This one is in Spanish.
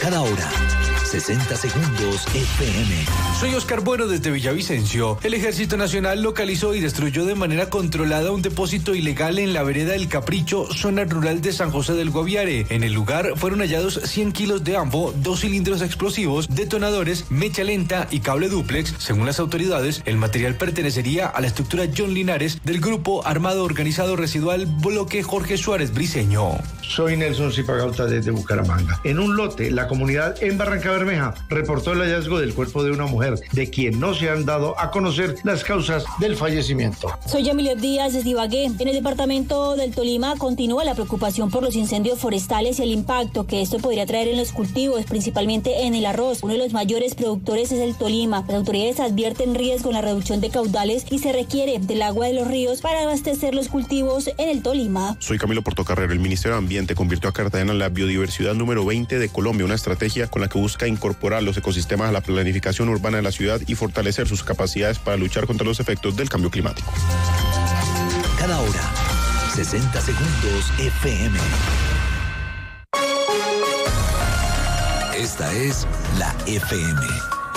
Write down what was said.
Cada hora, 60 segundos FM. Soy Oscar Bueno desde Villavicencio. El Ejército Nacional localizó y destruyó de manera controlada un depósito ilegal en la vereda del Capricho, zona rural de San José del Guaviare. En el lugar fueron hallados 100 kilos de AMPO, 2 cilindros explosivos, detonadores, mecha lenta y cable dúplex. Según las autoridades, el material pertenecería a la estructura John Linares del Grupo Armado Organizado Residual Bloque Jorge Suárez Briceño. Soy Nelson Zipagauta desde Bucaramanga. En un lote, la comunidad en Barranca Bermeja reportó el hallazgo del cuerpo de una mujer, de quien no se han dado a conocer las causas del fallecimiento. Soy Yamilet Díaz desde Ibagué. En el departamento del Tolima continúa la preocupación por los incendios forestales y el impacto que esto podría traer en los cultivos, principalmente en el arroz. Uno de los mayores productores es el Tolima. Las autoridades advierten riesgo en la reducción de caudales y se requiere del agua de los ríos para abastecer los cultivos en el Tolima. Soy Camilo Portocarrero. El Ministerio de Ambiente convirtió a Cartagena en la biodiversidad número 20 de Colombia, una estrategia con la que busca incorporar los ecosistemas a la planificación urbana de la ciudad y fortalecer sus capacidades para luchar contra los efectos del cambio climático. Cada hora, 60 segundos FM. Esta es la FM.